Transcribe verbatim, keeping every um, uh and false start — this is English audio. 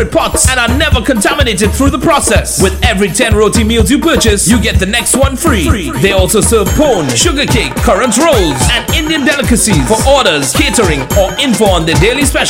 pots and are never contaminated through the process. With every ten roti meals you purchase, you get the next one free. They also serve pone, sugar cake, currant rolls, and Indian delicacies. For orders, catering, or info on their daily specials,